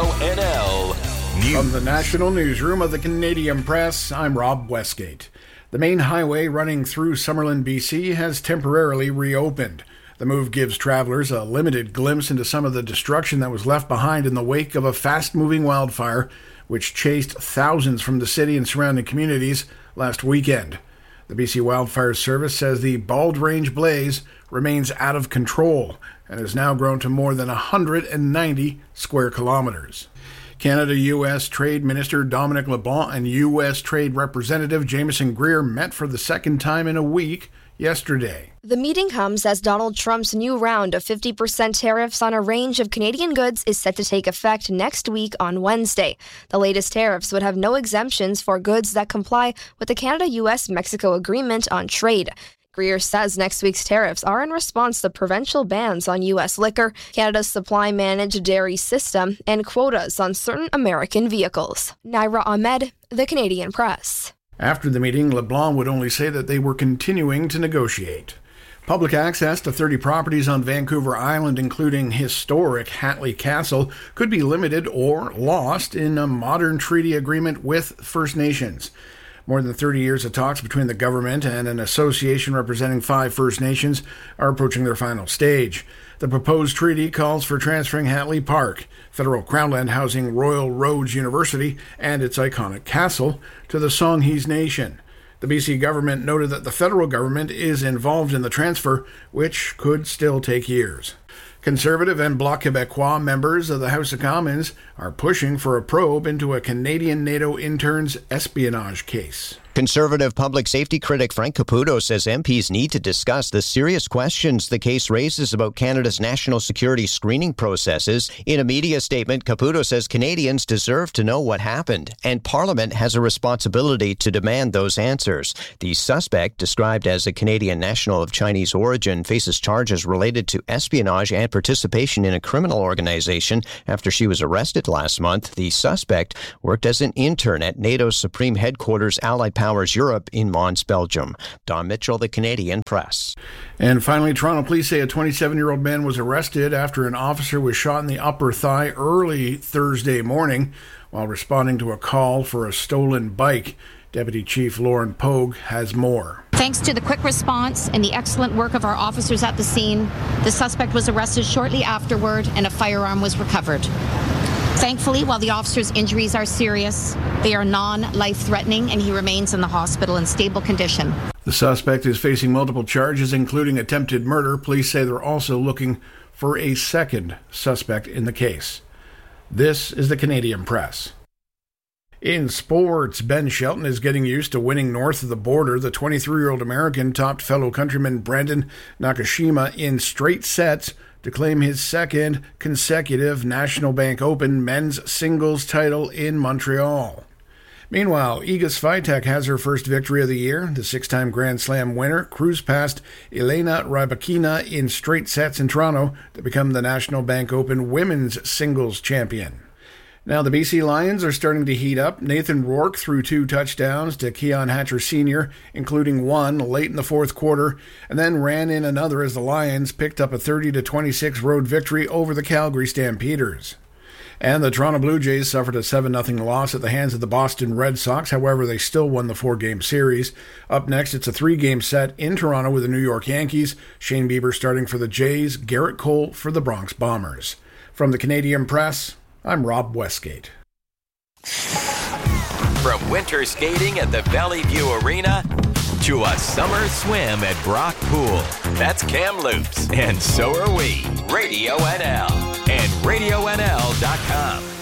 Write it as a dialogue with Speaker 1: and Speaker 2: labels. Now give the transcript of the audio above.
Speaker 1: NL News.
Speaker 2: From the National Newsroom of the Canadian Press, I'm Rob Westgate. The main highway running through Summerlin, BC has temporarily reopened. The move gives travelers a limited glimpse into some of the destruction that was left behind in the wake of a fast-moving wildfire which chased thousands from the city and surrounding communities last weekend. The BC Wildfire Service says the Bald Range blaze remains out of control and has now grown to more than 190 square kilometers. Canada-U.S. Trade Minister Dominic LeBlanc and U.S. Trade Representative Jameson Greer met for the second time in a week yesterday.
Speaker 3: The meeting comes as Donald Trump's new round of 50% tariffs on a range of Canadian goods is set to take effect next week on Wednesday. The latest tariffs would have no exemptions for goods that comply with the Canada-U.S.-Mexico Agreement on Trade. Greer says next week's tariffs are in response to provincial bans on U.S. liquor, Canada's supply-managed dairy system, and quotas on certain American vehicles. Naira Ahmed, The Canadian Press.
Speaker 2: After the meeting, LeBlanc would only say that they were continuing to negotiate. Public access to 30 properties on Vancouver Island, including historic Hatley Castle, could be limited or lost in a modern treaty agreement with First Nations. More than 30 years of talks between the government and an association representing 5 First Nations are approaching their final stage. The proposed treaty calls for transferring Hatley Park, federal crownland housing Royal Roads University and its iconic castle, to the Songhees Nation. The BC government noted that the federal government is involved in the transfer, which could still take years. Conservative and Bloc Québécois members of the House of Commons are pushing for a probe into a Canadian NATO intern's espionage case.
Speaker 4: Conservative public safety critic Frank Caputo says MPs need to discuss the serious questions the case raises about Canada's national security screening processes. In a media statement, Caputo says Canadians deserve to know what happened, and Parliament has a responsibility to demand those answers. The suspect, described as a Canadian national of Chinese origin, faces charges related to espionage and participation in a criminal organization after she was arrested last month. The suspect worked as an intern at NATO's Supreme Headquarters Allied Powers Europe in Mons, Belgium. Don Mitchell, The Canadian Press.
Speaker 2: And finally, Toronto police say a 27-year-old man was arrested after an officer was shot in the upper thigh early Thursday morning while responding to a call for a stolen bike. Deputy Chief Lauren Pogue has more.
Speaker 5: Thanks to the quick response and the excellent work of our officers at the scene, the suspect was arrested shortly afterward and a firearm was recovered. Thankfully, while the officer's injuries are serious, they are non-life-threatening and he remains in the hospital in stable condition.
Speaker 2: The suspect is facing multiple charges, including attempted murder. Police say they're also looking for a second suspect in the case. This is the Canadian Press. In sports, Ben Shelton is getting used to winning north of the border. The 23-year-old American topped fellow countryman Brandon Nakashima in straight sets to claim his second consecutive National Bank Open men's singles title in Montreal. Meanwhile, Iga Swiatek has her first victory of the year. The 6-time Grand Slam winner cruised past Elena Rybakina in straight sets in Toronto to become the National Bank Open women's singles champion. Now the BC Lions are starting to heat up. Nathan Rourke threw 2 touchdowns to Keon Hatcher Sr., including one late in the fourth quarter, and then ran in another as the Lions picked up a 30-26 road victory over the Calgary Stampeders. And the Toronto Blue Jays suffered a 7-0 loss at the hands of the Boston Red Sox. However, they still won the 4-game series. Up next, it's a 3-game set in Toronto with the New York Yankees. Shane Bieber starting for the Jays, Garrett Cole for the Bronx Bombers. From the Canadian Press, I'm Rob Westgate.
Speaker 1: From winter skating at the Valley View Arena to a summer swim at Brock Pool. That's Kamloops, and so are we. Radio NL and RadioNL.com.